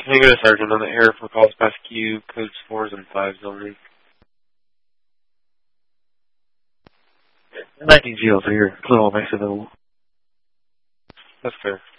Can you get a sergeant on the air for calls past Q, codes 4s and 5s only? 19 GL3 here, Little Max available. That's fair.